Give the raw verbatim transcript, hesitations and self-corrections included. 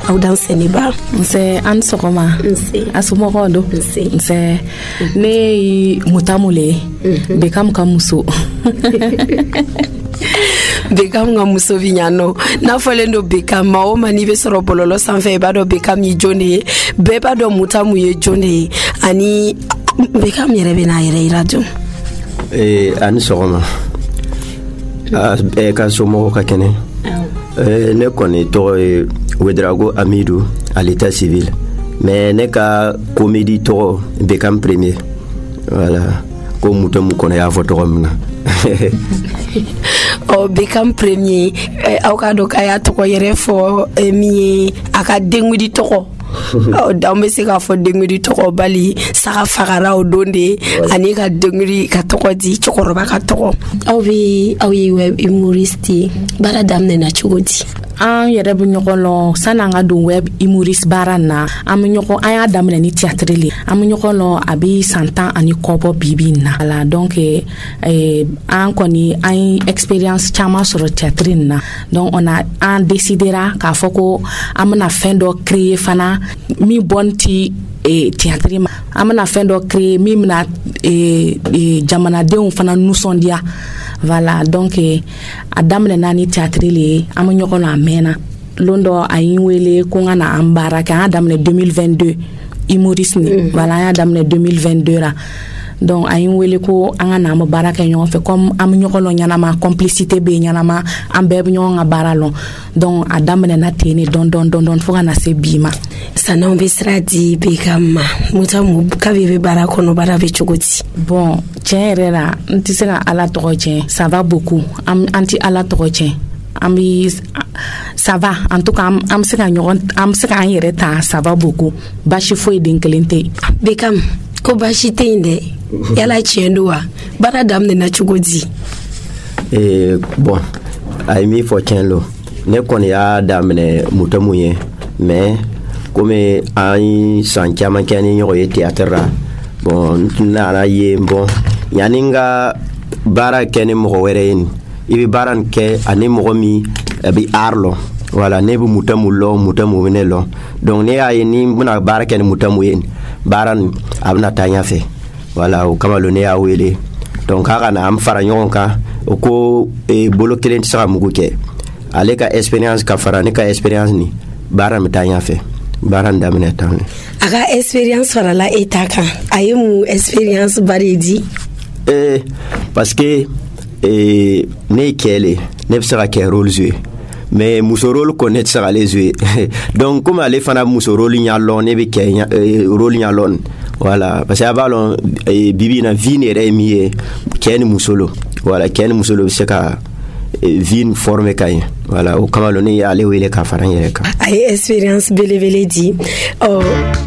aw dan Seniba. C'est Anne Sokoma. Asumo do. C'est ne mutamule. Bekam kamuso. Bekam nga muso vinyano na folendo bekam ma o mani be soro bololo sanfe ba do bekam yi jone be ba do mutamu ye jone ani bekam yere be na yere radio eh ani sokoma ah e ka somo ka kene eh ne koni to Wedrago Amidou à l'état civil mais ne ka comédie to bekam premier voilà ko mutamu kono ya photo romna o bekam premier aw ka do kaya to ko yere fo mi aka dengudi to ko o dambe se ka fo dengudi to ko bali saka fagara o donde ani ka dengudi ka to ko di chokoro ba ka to ko aw bi aw yi web humoriste bara damne na chogodi an yɛrɛ bɛ ɲɔgɔn lɔn sani an ka don web humoriste baara na an bɛ ɲɔgɔn an y'a daminɛ ni théâtre le an bɛ ɲɔgɔn lɔn a bɛ san tan ani kɔ bɔ bi-bi in na voilà donc eh, an kɔni an ye expérience caman sɔrɔ théâtre in na donc on a an décidera k'a fɔ ko an bɛna fɛn dɔ créer fana min bɔn ti e théâtre ma an bɛna fɛn dɔ créer min bɛna e, e, jamanadenw fana nusɔndiya voilà donc a daminɛna ni théâtre le ye an bɛ ɲɔgɔn na a mɛnna lon dɔ a yi wele ko n ka na an baara kɛ an y'a daminɛ deux mille vingt-deux humoriste ni mm. voilà an y'a daminɛ deux mille vingt-deux la donc a yi wele ko an ka na an bɛ baara kɛ ɲɔgɔn fɛ comme an bɛ ɲɔgɔn lɔn ɲɛnama complicité bɛ yen ɲɛnama an bɛɛ bɛ ɲɔgɔn ka baara lɔn donc a daminɛna ten ne dɔn dɔn dɔn dɔn fo ka na se bi ma san'anw bɛ sira di Bekam ma mutamu kabi bɛ baara kɔnɔ baara bɛ cogo di bon tiɲɛ yɛrɛ la n tɛ se ka ala tɔgɔ tiɲɛ ça va beaucoup an tɛ ala tɔgɔ tiɲɛ an bɛ ça va en tout cas an bɛ se ka ɲɔgɔn an bɛ se k'an yɛrɛ ta ça va beaucoup baasi foyi den kelen tɛ yen Bekam ko baasi tɛ yen dɛ yala tiɲɛ don wa baara daminɛna cogo di eh bon a ye min fɔ tiɲɛ lo ne kɔni y'a daminɛ mutamu ye mais comme an ye san caman kɛ ni ɲɔgɔn ye théâtre la bon n nana ye bon yanni n ka baara kɛ ni mɔgɔ wɛrɛ ye i bɛ baara nin kɛ ani mɔgɔ min a bɛ art lɔn voilà ne bɛ mutamu lɔn mutamu bɛ ne lɔn donc ne y'a ye ni n bɛna baara kɛ ni mutamu ye baara nin a bɛna taa ɲɛfɛ voilà o kama lo ne y'a wele donc k'a ka na an fara ɲɔgɔn kan o ko eh, bolo kelen tɛ se ka mugu kɛ ale ka expérience ka fara ne ka expérience ni baara bɛ taa ɲɛfɛ baara nin daminɛ tan ne a ka expérience farala e ta kan a ye mun expérience ba de di eh, parce que eh, ne ye cɛ le ne bɛ se ka kɛ rôle jouer mais muso rôle kɔni ne tɛ se k'ale jouer donc comme ale fana muso rôle ɲa lɔn ne bɛ kɛ eh, rôle ɲa lɔn voilà parce que a b'a lɔn eh, bibi na vie yɛrɛ ye min ye cɛ ni muso lo voilà cɛ ni muso lo bɛ se ka eh, vie former ka ɲɛ voilà o kama lo ne y'ale wele ka fara n yɛrɛ kan a ye expérience belebele di ɔ